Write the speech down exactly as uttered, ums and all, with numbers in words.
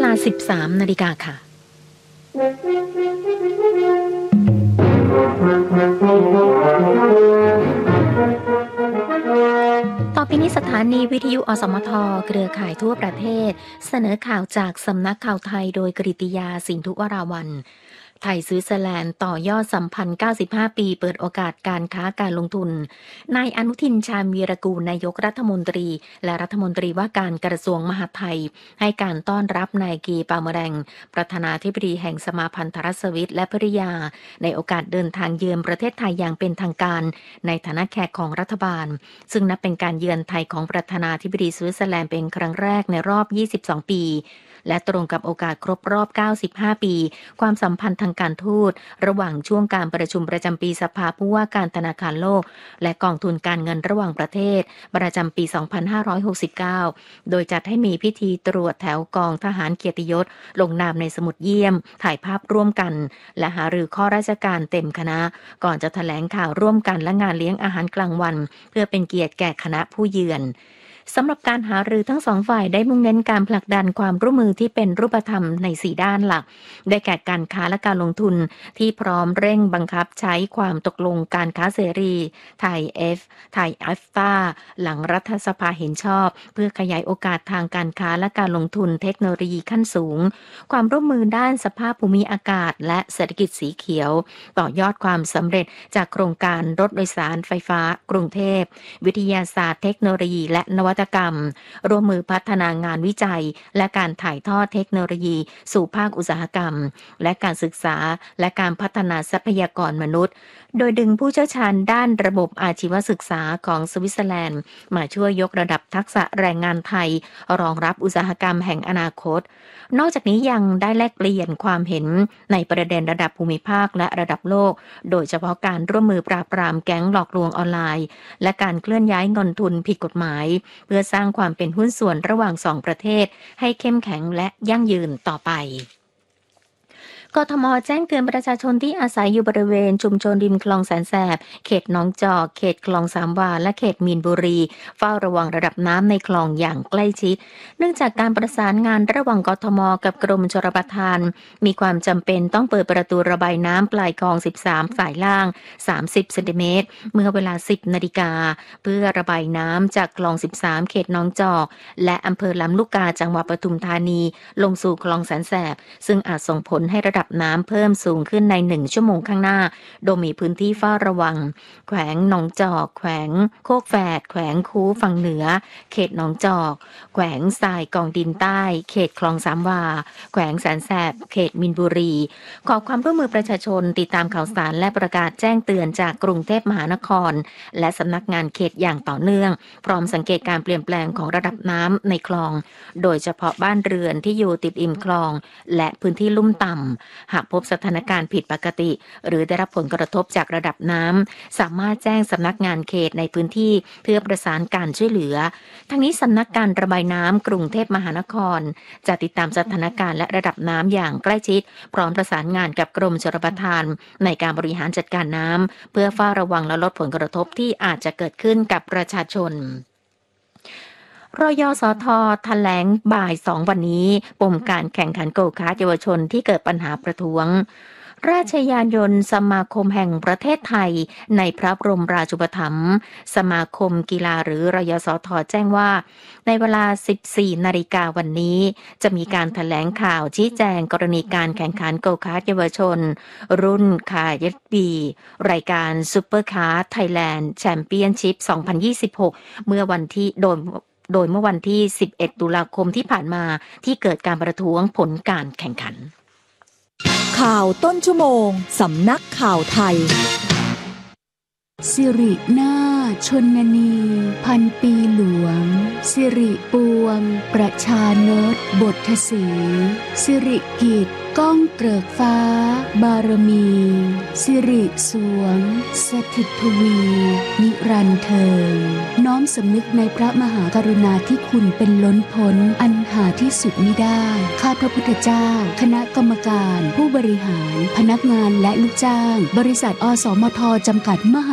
ลา สิบสามนาฬิกา นค่ะต่อไปนี้สถานีวิทยุอสมทเครือข่ายทั่วประเทศเสนอข่าวจากสำนักข่าวไทยโดยกฤติยาสินธุวราวัลย์ไทยสวิตเซอร์แลนด์ต่อยอดสัมพันธ์เก้าสิบห้าปีเปิดโอกาสการค้าการลงทุนนายอนุทินชาญวีรกูลนายกรัฐมนตรีและรัฐมนตรีว่าการกระทรวงมหาดไทยให้การต้อนรับนายกีปาเมแรงประธานาธิบดีแห่งสมาพันธรัฐสวิสและภริยาในโอกาสเดินทางเยือนประเทศไทยอย่างเป็นทางการในฐานะแขกของรัฐบาลซึ่งนับเป็นการเยือนไทยของประธานาธิบดีสวิตเซอร์แลนด์เป็นครั้งแรกในรอบยี่สิบสองปีและตรงกับโอกาสครบรอบเก้าสิบห้าปีความสัมพันธ์ทางการทูตระหว่างช่วงการประชุมประจำปีสภาผู้ว่าการธนาคารโลกและกองทุนการเงินระหว่างประเทศประจำปีสองพันห้าร้อยหกสิบเก้าโดยจัดให้มีพิธีตรวจแถวกองทหารเกียรติยศลงนามในสมุดเยี่ยมถ่ายภาพร่วมกันและหารือข้อราชการเต็มคณะก่อนจะแถลงข่าวร่วมกันและงานเลี้ยงอาหารกลางวันเพื่อเป็นเกียรติแก่คณะผู้เยือนสำหรับการหารือทั้งสองฝ่ายได้มุ่งเน้นการผลักดันความร่วมมือที่เป็นรูปธรรมในสี่ด้านหลักได้แก่การค้าและการลงทุนที่พร้อมเร่งบังคับใช้ความตกลงการค้าเสรีไทยเอฟไทยอัฟตาหลังรัฐสภาเห็นชอบเพื่อขยายโอกาสทางการค้าและการลงทุนเทคโนโลยีขั้นสูงความร่วมมือด้านสภาพภูมิอากาศและเศรษฐกิจสีเขียวต่อยอดความสำเร็จจากโครงการรถโดยสารไฟฟ้ากรุงเทพวิทยาศาสตร์เทคโนโลยีและนวัตกรรมร่วมมือพัฒนางานวิจัยและการถ่ายทอดเทคโนโลยีสู่ภาคอุตสาหกรรมและการศึกษาและการพัฒนาทรัพยากรมนุษย์โดยดึงผู้เชี่ยวชาญด้านระบบอาชีวศึกษาของสวิตเซอร์แลนด์มาช่วยยกระดับทักษะแรงงานไทยรองรับอุตสาหกรรมแห่งอนาคตนอกจากนี้ยังได้แลกเปลี่ยนความเห็นในประเด็นระดับภูมิภาคและระดับโลกโดยเฉพาะการร่วมมือปราบปรามแก๊งหลอกลวงออนไลน์และการเคลื่อนย้ายเงินทุนผิดกฎหมายเพื่อสร้างความเป็นหุ้นส่วนระหว่างสองประเทศให้เข้มแข็งและยั่งยืนต่อไปกทม.แจ้งเตือนประชาชนที่อาศัยอยู่บริเวณชุมชนริมคลองแสนแสบเขตหนองจอกเขตคลองสามวาและเขตมีนบุรีเฝ้าระวังระดับน้ำในคลองอย่างใกล้ชิดเนื่องจากการประสานงานระหว่างกทม.กับกรมชลประทานมีความจำเป็นต้องเปิดประตูระบายน้ำปลายคลองสิบสามสายล่างสามสิบเซนติเมตรเมื่อเวลา สิบนาฬิกาเพื่อระบายน้ำจากคลองสิบสามเขตหนองจอกและอำเภอลำลูกกาจังหวัดปทุมธานีลงสู่คลองแสนแสบซึ่งอาจส่งผลให้ระดับน้ำเพิ่มสูงขึ้นในหนึ่งชั่วโมงข้างหน้าโดยมีพื้นที่เฝ้าระวังแขวงหนองจอกแขวงโคกแฝดแขวงคูฝั่งเหนือเขตหนองจอกแขวงทรายกองดินใต้เขตคลองสามวาแขวงแสนแสบเขตมีนบุรีขอความร่วมมือประชาชนติดตามข่าวสารและประกาศแจ้งเตือนจากกรุงเทพมหานครและสำนักงานเขตอย่างต่อเนื่องพร้อมสังเกตการเปลี่ยนแปลงของระดับน้ำในคลองโดยเฉพาะบ้านเรือนที่อยู่ติดริมคลองและพื้นที่ลุ่มต่ำหากพบสถานการณ์ผิดปกติหรือได้รับผลกระทบจากระดับน้ำสามารถแจ้งสำนักงานเขตในพื้นที่เพื่อประสานการช่วยเหลือทั้งนี้สำนักการระบายน้ำกรุงเทพมหานครจะติดตามสถานการณ์และระดับน้ำอย่างใกล้ชิดพร้อมประสานงานกับกรมชลประทานในการบริหารจัดการน้ำเพื่อเฝ้าระวังและลดผลกระทบที่อาจจะเกิดขึ้นกับประชาชนรยสท.แถลงบ่ายสองวันนี้ปมการแข่งขันโกคาร์ทเยาวชนที่เกิดปัญหาประท้วงราชยานยนต์สมาคมแห่งประเทศไทยในพระบรมราชูปถัมภ์สมาคมกีฬาหรือรยสท.แจ้งว่าในเวลา สิบสี่นาฬิกาวันนี้จะมีการแถลงข่าวชี้แจงกรณีการแข่งขันโกคาร์ทเยาวชนรุ่นคายัดบีรายการซุปเปอร์คาร์ทไทยแลนด์แชมเปี้ยนชิพสองพันยี่สิบหกเมื่อวันที่โดยโดยเมื่อวันที่สิบเอ็ดตุลาคมที่ผ่านมาที่เกิดการประท้วงผลการแข่งขันข่าวต้นชั่วโมงสำนักข่าวไทยสิรินาชนนีพันปีหลวงสิริปวงประชานตบทสีสิริกิจก้องเกริกฟ้าบารมีสิริสวงสถิตทวีนิรันดร์เทิงน้อมสำนึกในพระมหากรุณาธิคุณเป็นล้นพ้นอันหาที่สุดมิได้ข้าพระพุทธเจ้าคณะกรรมการผู้บริหารพนักงานและลูกจ้างบริษัทอสมทจำกัดมหา